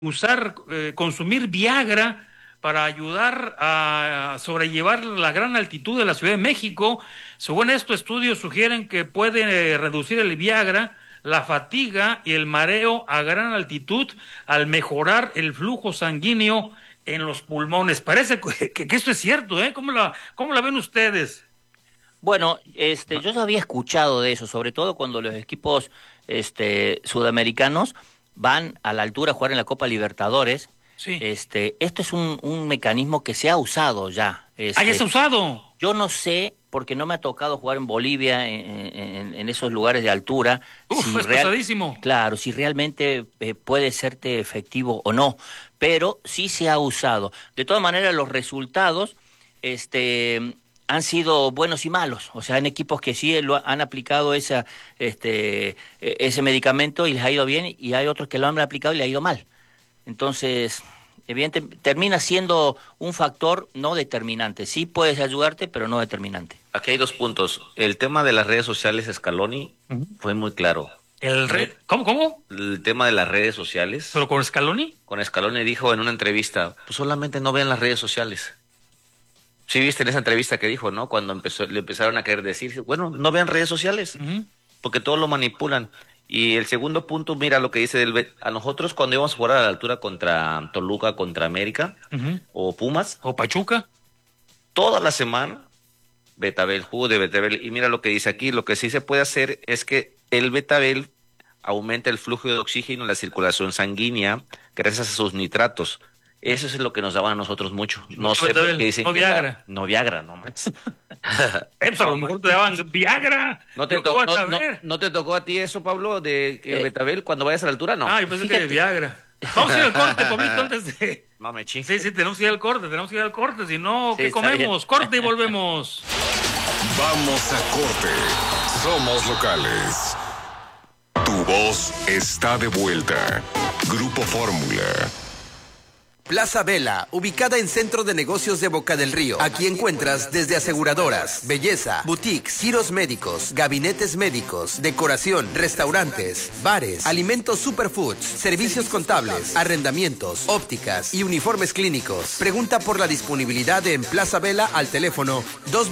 consumir Viagra para ayudar a sobrellevar la gran altitud de la Ciudad de México. Según esto, estudios sugieren que puede reducir el Viagra, la fatiga y el mareo a gran altitud al mejorar el flujo sanguíneo en los pulmones. Parece que esto es cierto, ¿eh? ¿Cómo la ven ustedes? Bueno, yo ya había escuchado de eso, sobre todo cuando los equipos, sudamericanos van a la altura a jugar en la Copa Libertadores. Sí. Esto es un mecanismo que se ha usado ya. ¡Ah, ya se ha usado! Yo no sé, porque no me ha tocado jugar en Bolivia, en esos lugares de altura. ¡Uf, es pesadísimo! Claro, si realmente puede serte efectivo o no, pero sí se ha usado. De todas maneras, los resultados, han sido buenos y malos. O sea, en equipos que sí han aplicado ese medicamento y les ha ido bien, y hay otros que lo han aplicado y les ha ido mal. Entonces, evidentemente, termina siendo un factor no determinante. Sí puedes ayudarte, pero no determinante. Aquí hay dos puntos. El tema de las redes sociales, Scaloni, fue muy claro. ¿Cómo? El tema de las redes sociales. ¿Pero con Scaloni? Con Scaloni dijo en una entrevista, pues solamente no vean las redes sociales. Sí viste en esa entrevista que dijo, ¿no? Cuando le empezaron a querer decir, bueno, no vean redes sociales, porque todo lo manipulan. Y el segundo punto, mira lo que dice a nosotros cuando íbamos a jugar a la altura contra Toluca, contra América, o Pumas, o Pachuca, toda la semana, Betabel, jugo de Betabel. Y mira lo que dice aquí, lo que sí se puede hacer es que el Betabel aumenta el flujo de oxígeno en la circulación sanguínea gracias a sus nitratos. Eso es lo que nos daban a nosotros mucho. No sé por qué dicen. No Viagra. No Viagra, no más. Pues a lo mejor te daban Viagra. ¿No te tocó a ti eso, Pablo, de que Betabel cuando vayas a la altura? No. Ah, yo pensé que de Viagra. Vamos a ir al corte, Pablito, antes de... No me chingues. Sí, tenemos que ir al corte, si no, ¿qué comemos? Corte y volvemos. Vamos a corte. Somos locales. Tu voz está de vuelta. Grupo Fórmula. Plaza Vela, ubicada en Centro de Negocios de Boca del Río. Aquí encuentras desde aseguradoras, belleza, boutiques, giros médicos, gabinetes médicos, decoración, restaurantes, bares, alimentos superfoods, servicios contables, arrendamientos, ópticas y uniformes clínicos. Pregunta por la disponibilidad en Plaza Vela al teléfono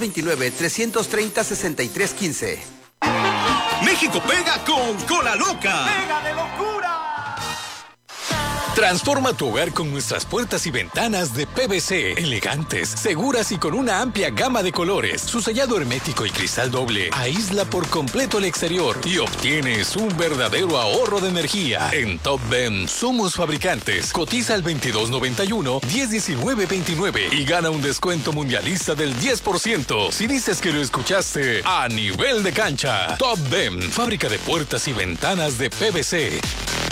229-330-6315. México pega con Cola Loca. ¡Pega de locura! Transforma tu hogar con nuestras puertas y ventanas de PVC, elegantes, seguras y con una amplia gama de colores. Su sellado hermético y cristal doble aísla por completo el exterior y obtienes un verdadero ahorro de energía. En Top Ben somos fabricantes. Cotiza al 2291-101929 y gana un descuento mundialista del 10% si dices que lo escuchaste a nivel de cancha. Top Ben, fábrica de puertas y ventanas de PVC.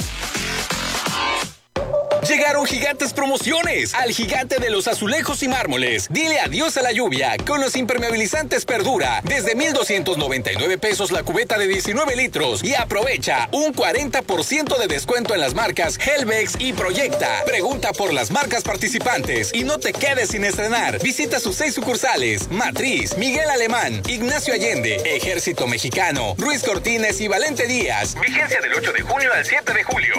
Llegaron gigantes promociones al gigante de los azulejos y mármoles. Dile adiós a la lluvia con los impermeabilizantes Perdura. Desde 1,299 pesos la cubeta de 19 litros. Y aprovecha un 40% de descuento en las marcas Helvex y Proyecta. Pregunta por las marcas participantes y no te quedes sin estrenar. Visita sus 6 sucursales: Matriz, Miguel Alemán, Ignacio Allende, Ejército Mexicano, Ruiz Cortines y Valente Díaz. Vigencia del 8 de junio al 7 de julio.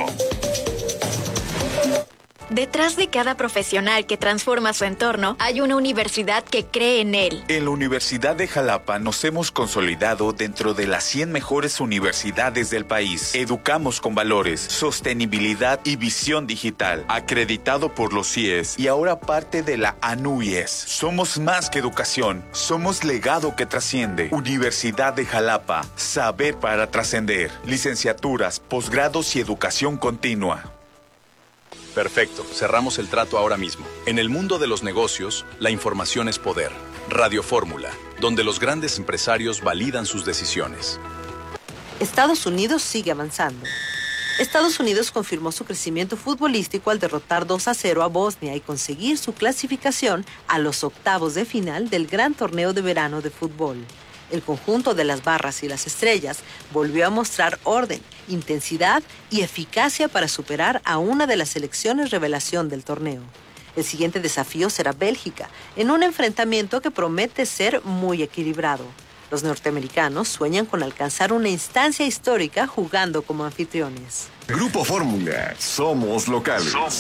Detrás de cada profesional que transforma su entorno, hay una universidad que cree en él. En la Universidad de Jalapa nos hemos consolidado dentro de las 100 mejores universidades del país. Educamos con valores, sostenibilidad y visión digital. Acreditado por los CIES y ahora parte de la ANUIES. Somos más que educación, somos legado que trasciende. Universidad de Jalapa, saber para trascender. Licenciaturas, posgrados y educación continua. Perfecto, cerramos el trato ahora mismo. En el mundo de los negocios, la información es poder. Radio Fórmula, donde los grandes empresarios validan sus decisiones. Estados Unidos sigue avanzando. Estados Unidos confirmó su crecimiento futbolístico al derrotar 2-0 a Bosnia y conseguir su clasificación a los octavos de final del Gran Torneo de Verano de Fútbol. El conjunto de las barras y las estrellas volvió a mostrar orden, intensidad y eficacia para superar a una de las selecciones revelación del torneo. El siguiente desafío será Bélgica, en un enfrentamiento que promete ser muy equilibrado. Los norteamericanos sueñan con alcanzar una instancia histórica jugando como anfitriones. Grupo Fórmula, somos locales.